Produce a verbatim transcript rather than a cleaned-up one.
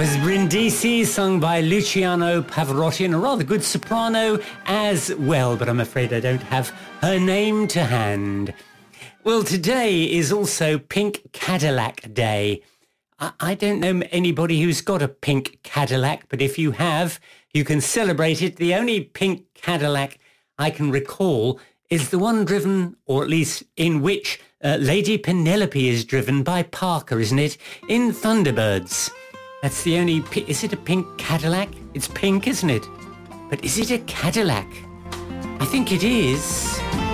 was Brindisi, sung by Luciano Pavarotti, and a rather good soprano as well, but I'm afraid I don't have her name to hand. Well, today is also Pink Cadillac Day. I, I don't know anybody who's got a pink Cadillac, but if you have, you can celebrate it. The only pink Cadillac I can recall is the one driven, or at least in which uh, Lady Penelope is driven by Parker, isn't it? In Thunderbirds. That's the only... Is it a pink Cadillac? It's pink, isn't it? But is it a Cadillac? I think it is.